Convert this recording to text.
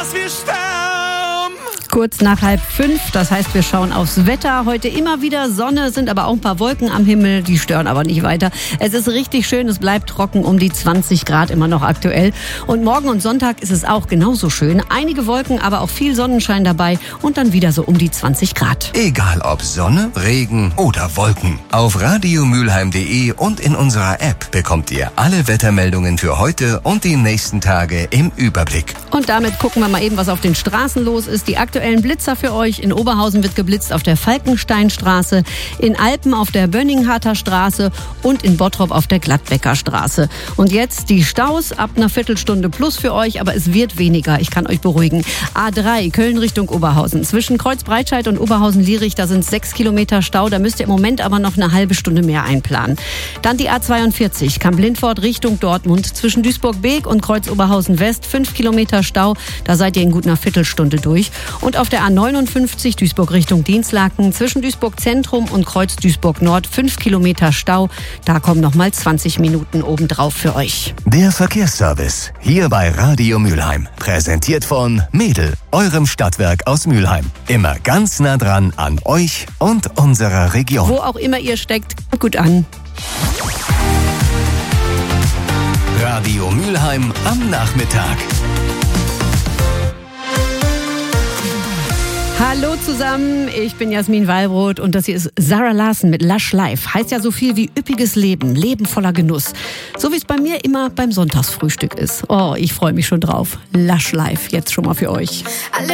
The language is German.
dass wir sterben. Kurz nach 4:30, das heißt, wir schauen aufs Wetter. Heute immer wieder Sonne, sind aber auch ein paar Wolken am Himmel, die stören aber nicht weiter. Es ist richtig schön, es bleibt trocken, um die 20 Grad immer noch aktuell. Und morgen und Sonntag ist es auch genauso schön. Einige Wolken, aber auch viel Sonnenschein dabei und dann wieder so um die 20 Grad. Egal ob Sonne, Regen oder Wolken. Auf radiomülheim.de und in unserer App bekommt ihr alle Wettermeldungen für heute und die nächsten Tage im Überblick. Und damit gucken wir mal eben, was auf den Straßen los ist. Die aktuellen Blitzer für euch. In Oberhausen wird geblitzt auf der Falkensteinstraße, in Alpen auf der Bönningharter Straße und in Bottrop auf der Gladbecker Straße. Und jetzt die Staus ab einer Viertelstunde plus für euch, aber es wird weniger. Ich kann euch beruhigen. A3 Köln Richtung Oberhausen. Zwischen Kreuzbreitscheid und Oberhausen-Lierich, da sind 6 Kilometer Stau. Da müsst ihr im Moment aber noch eine halbe Stunde mehr einplanen. Dann die A42 Kamp-Lindfort Richtung Dortmund. Zwischen Duisburg-Beek und Kreuz Oberhausen-West 5 Kilometer Stau. Da seid ihr in gut einer Viertelstunde durch. Und auf der A59 Duisburg Richtung Dinslaken zwischen Duisburg Zentrum und Kreuz Duisburg Nord 5 Kilometer Stau. Da kommen noch mal 20 Minuten obendrauf für euch. Der Verkehrsservice hier bei Radio Mülheim. Präsentiert von Mädel, eurem Stadtwerk aus Mülheim. Immer ganz nah dran an euch und unserer Region. Wo auch immer ihr steckt, gut an. Radio Mülheim am Nachmittag. Hallo zusammen, ich bin Jasmin Wallbrot und das hier ist Zara Larsson mit Lush Life. Heißt ja so viel wie üppiges Leben, Leben voller Genuss. So wie es bei mir immer beim Sonntagsfrühstück ist. Oh, ich freue mich schon drauf. Lush Life, jetzt schon mal für euch. I live